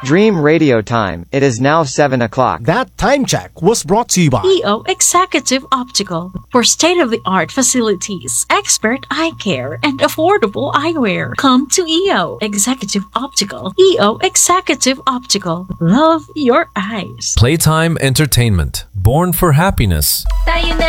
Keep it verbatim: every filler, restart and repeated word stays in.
Dream Radio Time. It is now seven o'clock. That time check was brought to you by E O Executive Optical for state-of-the-art facilities, expert eye care, and affordable eyewear. Come to E O Executive Optical. E O Executive Optical. Love your eyes. Playtime Entertainment. Born for happiness. Tayo na